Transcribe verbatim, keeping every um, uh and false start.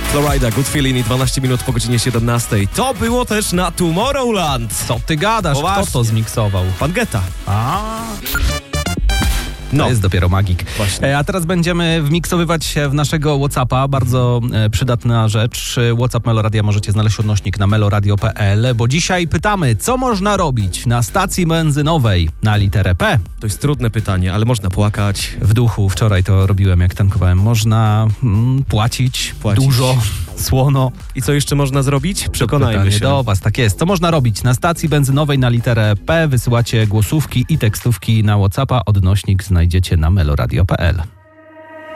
Florida, Good Feeling i dwanaście minut po godzinie siedemnastej. To było też na Tomorrowland. Co ty gadasz? Poważnie. Kto to zmiksował? Pan Geta. A. To No. jest dopiero magik. Właśnie. E, a teraz będziemy wmiksowywać się w naszego WhatsAppa. Bardzo e, przydatna rzecz. WhatsApp Meloradia możecie znaleźć odnośnik na meloradio kropka p l, bo dzisiaj pytamy, co można robić na stacji benzynowej na literę P. To jest trudne pytanie, ale można płakać. W duchu, wczoraj to robiłem, jak tankowałem. Można mm, płacić, Płacić. dużo, słono. I co jeszcze można zrobić? To Przekonajmy pytanie się. do was, tak jest. Co można robić? Na stacji benzynowej na literę P wysyłacie głosówki i tekstówki na WhatsAppa. Odnośnik znajdziecie na meloradio kropka p l.